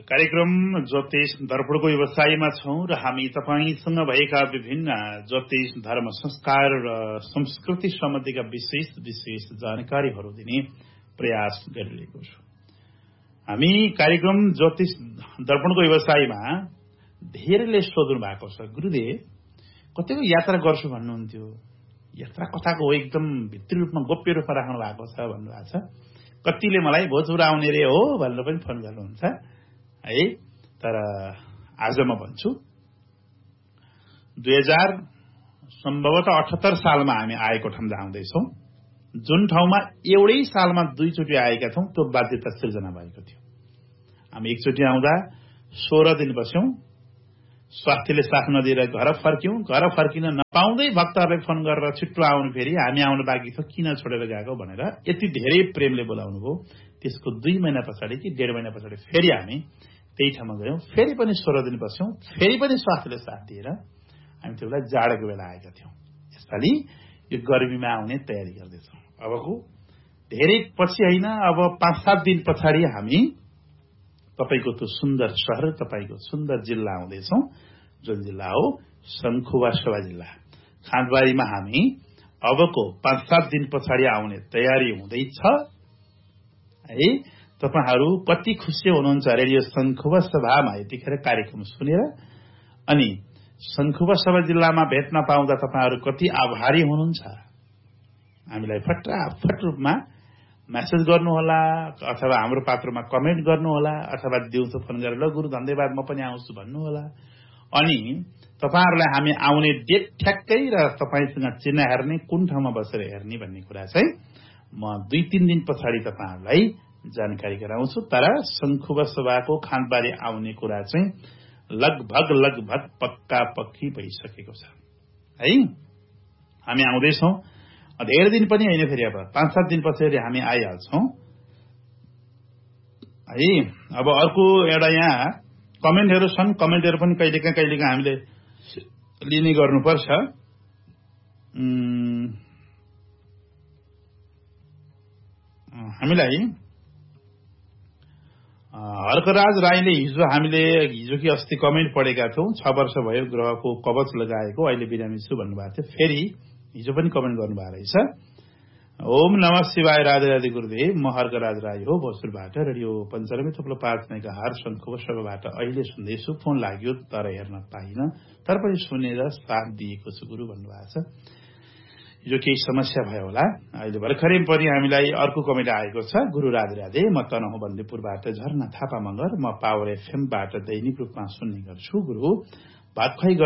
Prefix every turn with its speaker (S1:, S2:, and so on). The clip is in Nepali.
S1: कार्यक्रम ज्योतिष दर्पणको व्यवसायमा छौं र हामी तपाईसँग भएका विभिन्न ज्योतिष धर्म संस्कार र संस्कृति सम्बन्धीका विशेष जानकारीहरू दिने प्रयास गरिरहेको छु। हामी कार्यक्रम ज्योतिष दर्पणको व्यवसायमा धेरैले सोध्नु भएको छ, गुरुदेव कतिको यात्रा गर्छु भन्नुहुन्थ्यो, यात्रा कथाको हो एकदम भित्री रूपमा गोप्य रूपमा राख्नु भएको छ भन्नुभएको छ। कतिले मलाई भोजपुर आउने रे हो भनेर पनि फोन गर्नुहुन्छ है। तर आज म भन्छु 2078 सालमा हामी आएको ठाउँ जाँदैछौँ। जुन ठाउँमा एउटै सालमा दुईचोटि आएका थियौं त्यो बाध्यता सिर्जना भएको थियो। हामी एकचोटि आउँदा 16 दिन बस्यौं, स्वास्थ्यले साथ नदिएर घर फर्क्यौं। घर फर्किन नपाउँदै भक्तहरूले फोन गरेर छिट्टो आउनु, फेरि हामी आउनु बाँकी छ, किन छोडेर गएको भनेर यति धेरै प्रेमले बोलाउनु भयो। त्यसको 2 महिना पछाडि कि 1.5 महिना पछाडि फेरि हामी त्यही ठाउँमा गयौं, फेरि पनि 16 दिन बस्यौं, फेरि पनि स्वास्थ्यले साथ दिएर हामी त्यो बेला जाडोको बेला आएका थियौं। यसपालि यो गर्मीमा आउने तयारी गर्दैछौं। अबको धेरै पछि होइन, अब 5-7 दिन पछाडि हामी तपाईको त्यो सुन्दर शहर, तपाईको सुन्दर जिल्ला आउँदैछौं, जुन जिल्ला हो शंखुवासभा जिल्ला। खाँदबारीमा हामी अबको 5-7 दिन पछाडि आउने तयारी हुँदैछ है। तपाईहरू कति खुसी हुनुहुन्छ रेडियो शंखुवासभामा यतिखेर कार्यक्रम सुनेर, अनि शंखुवासभा जिल्लामा भेट्न पाउँदा तपाईहरू कति आभारी हुनुहुन्छ। हामीलाई फटाफट रूपमा मेसेज गर्नुहोला, अथवा हाम्रो पात्रमा कमेन्ट गर्नुहोला, अथवा दिउँसो फोन गरेर ल गुरु धन्यवाद म पनि आउँछु भन्नुहोला। अनि तपाईहरुलाई हामी आउने डेट ठ्याक्कै र तपाईसँग चिन्ह हेर्ने, कुन ठाउँमा बसेर हेर्ने भन्ने कुरा चाहिँ म 2-3 दिन पछाडि तपाईहरुलाई जानकारी गराउँछु। तर शंखुवासभाको खाँदबारी आउने कुरा चाहिँ लगभग पक्का पक्की भइसकेको छ है। हामी आउँदैछौं, धेरै दिन पनि होइन, फेरि अब 5-7 दिन पछाडि हामी आइहाल्छौं है। अब अर्को एउटा यहाँ कमेन्टहरू छन्, कमेन्टहरू पनि कहिलेकाहीँ हामीले लिने गर्नुपर्छ। हामीलाई हर्कराज राईले हिजो कि अस्ति कमेन्ट पढेका थियौं, 6 वर्ष भयो ग्रहको कवच लगाएको, अहिले बिरामी छु भन्नुभएको थियो। फेरि हिजो पनि कमेन्ट गर्नुभएको रहेछ। ओम नमः शिवाय, राधे राधे गुरुदेव, म हर्कराज राई हो, भोजपुरबाट रेडियो 95.5 मेगाहर्ज शंखुवासभाबाट अहिले सुन्दैछु। फोन लाग्यो तर हेर्न पाइन, तर पनि सुनेर साथ दिएको छु गुरु भन्नुभएको छ। यो केही समस्या भयो होला। अहिले भर्खरै पनि हामीलाई अर्को कमेन्ट आएको छ। गुरु राधे राधे, म तनहुँ बन्दीपुरबाट झरना थापा मगर, म पावर एफएमबाट दैनिक रूपमा सुन्ने गर्छु। गुरु भात खुवाई